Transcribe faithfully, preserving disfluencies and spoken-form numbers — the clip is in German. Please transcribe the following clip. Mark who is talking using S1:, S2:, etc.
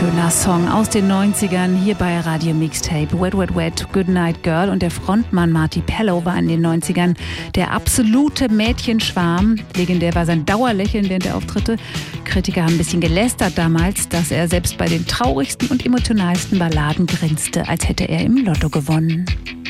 S1: Schöner Song aus den neunzigern hier bei Radio Mixtape. Wet, Wet, Wet, Goodnight Girl. Und der Frontmann Marty Pellow war in den neunzigern der absolute Mädchenschwarm. Legendär war sein Dauerlächeln während der Auftritte. Kritiker haben ein bisschen gelästert damals, dass er selbst bei den traurigsten und emotionalsten Balladen grinste, als hätte er im Lotto gewonnen.